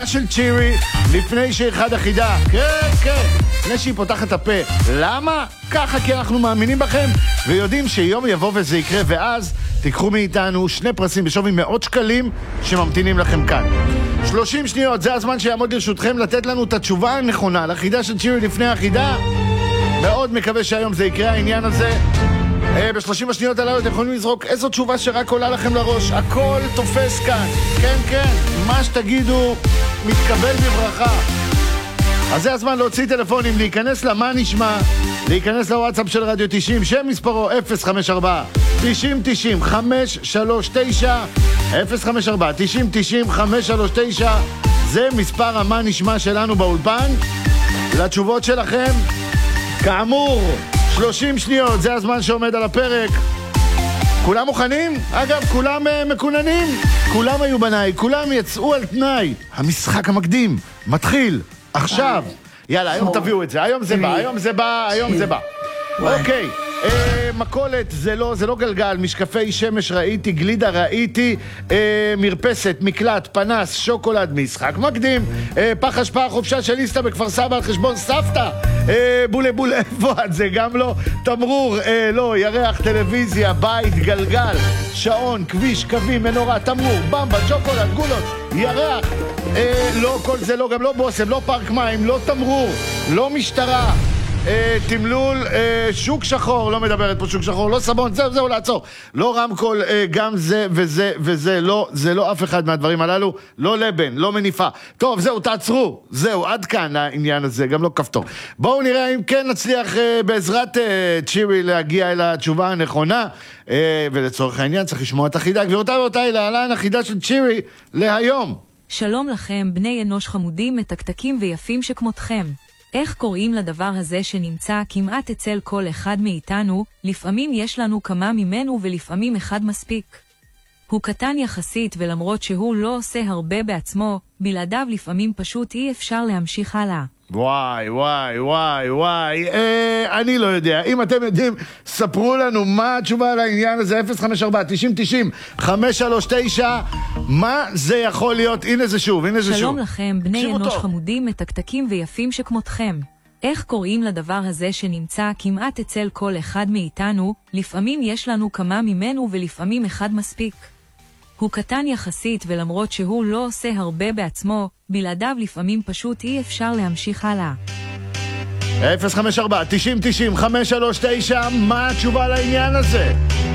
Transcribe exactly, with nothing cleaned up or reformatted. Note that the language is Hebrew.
של צ'ירי לפני שאחד החידה. כן, כן, לפני שהיא פותחת הפה. למה? ככה, כי אנחנו מאמינים בכם ויודעים שיום יבוא וזה יקרה, ואז תיקחו מאיתנו שני פרסים בשווי מאות שקלים שממתינים לכם כאן. שלושים שניות, זה הזמן שיעמוד לרשותכם לתת לנו את התשובה הנכונה לחידה של צ'ירי לפני החידה. מאוד מקווה שהיום זה יקרה העניין הזה. ב-שלושים השניות הללו אתם יכולים לזרוק איזו תשובה שרק עולה לכם לראש. הכל תופס כאן. כן, כן, מה שתגידו מתקבל בברכה. אז זה הזמן להוציא טלפונים, להיכנס למה נשמע, להיכנס לוואטסאפ של רדיו תשעים, שם מספרו אפס חמש ארבע תשעים תשעים חמש שלוש תשע, אפס חמש ארבע תשעים תשעים חמש שלוש תשע. זה מספר המה נשמע שלנו באולפן. לתשובות שלכם, כאמור, שלושים שניות, זה הזמן שעומד על הפרק. כולם מוכנים? אגב, כולם uh, מקוננים? כולם היו בניי, כולם יצאו על תנאי. המשחק המקדים מתחיל עכשיו. יאללה, היום תביאו את זה, היום זה בא, היום זה בא, היום זה בא. אוקיי, מקולת זה לא, זה לא גלגל, משקפי שמש ראיתי, גלידה ראיתי, מרפסת, מקלט, פנס, שוקולד, משחק מקדים, פח השפעה, חופשה של איסטה בכפר סבא על חשבון סבתא, בולה בולה, איפה את זה? גם לא, תמרור, לא, ירח, טלוויזיה, בית, גלגל, שעון, כביש, קווים, מנורה, תמרור, במבה, שוקולד, גולות, ירח, לא, כל זה לא, גם לא בוסם, לא פארק מים, לא תמרור, לא משטרה, תמלול, שוק שחור, לא מדברת פה שוק שחור, לא סבון, זהו, זהו, לעצור. לא רמקול, גם זה וזה וזה, לא, זה לא אף אחד מהדברים הללו, לא לבן, לא מניפה. טוב, זהו, תעצרו, זהו, עד כאן העניין הזה, גם לא כפתור. בואו נראה אם כן נצליח בעזרת צ'ירי להגיע אל התשובה הנכונה, ולצורך העניין צריך לשמוע את החידה. גבירותיי ואותיי, להלן החידה של צ'ירי להיום. שלום לכם, בני אנוש חמודים, מתקתקים ויפים שכמותכם. איך קוראים לדבר הזה שנמצא כמעט אצל כל אחד מאיתנו? לפעמים יש לנו כמה ממנו ולפעמים אחד מספיק. הוא קטן יחסית ולמרות שהוא לא עושה הרבה בעצמו, בלעדיו לפעמים פשוט אי אפשר להמשיך הלאה. וואי, וואי, וואי, וואי, אה, אני לא יודע. אם אתם יודעים, ספרו לנו מה התשובה על העניין הזה, אפס חמש ארבע תשעים תשעים חמש שלוש תשע, מה זה יכול להיות? הנה זה שוב, הנה זה שוב. שלום לכם, בני אנוש חמודים, מתקתקים ויפים שכמותכם. איך קוראים לדבר הזה שנמצא כמעט אצל כל אחד מאיתנו? לפעמים יש לנו כמה ממנו ולפעמים אחד מספיק. הוא קטן יחסית ולמרות שהוא לא עושה הרבה בעצמו, בלעדיו לפעמים פשוט אי אפשר להמשיך הלאה. אפס חמש ארבע תשעים תשעים חמש שלוש תשע, מה התשובה לעניין הזה?